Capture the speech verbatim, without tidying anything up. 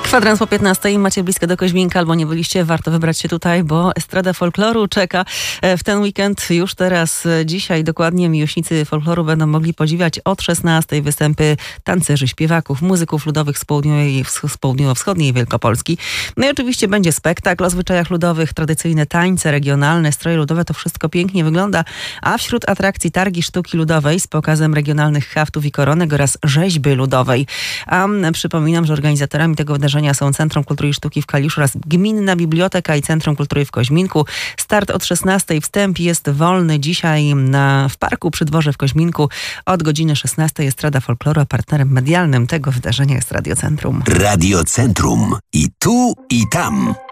Kwadrans po piętnastej, macie blisko do Koźminka albo nie byliście, warto wybrać się tutaj, bo Estrada Folkloru czeka w ten weekend. Już teraz, dzisiaj dokładnie, miłośnicy folkloru będą mogli podziwiać od szesnastej występy tancerzy, śpiewaków, muzyków ludowych z, południowej, z południowo-wschodniej Wielkopolski. No i oczywiście będzie spektakl o zwyczajach ludowych, tradycyjne tańce regionalne, stroje ludowe, to wszystko pięknie wygląda, a wśród atrakcji targi sztuki ludowej z pokazem regionalnych haftów i koronek oraz rzeźby ludowej. A przypominam, że organizatorami tego wydarzenia są Centrum Kultury i Sztuki w Kaliszu oraz Gminna Biblioteka i Centrum Kultury w Koźminku. Start od szesnastej, wstęp jest wolny dzisiaj na, w Parku przy Dworze w Koźminku. Od godziny szesnastej Estrada Folkloru, a partnerem medialnym tego wydarzenia jest Radio Centrum. Radio Centrum. I tu, i tam.